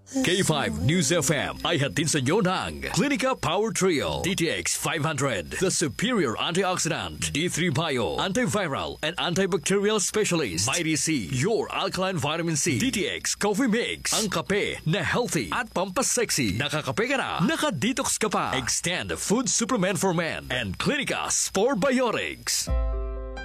K5 News FM ay hatid sa inyo ng Clinica Power Trio DTX 500, the superior antioxidant, D3 Bio, antiviral and antibacterial specialist, Mighty C, your alkaline vitamin C, DTX Coffee Mix, ang kape na healthy at pampasexy. Nakakape ka na, nakadetox ka pa. Extend Food Supplement for Men and Clinica Sport Biotics.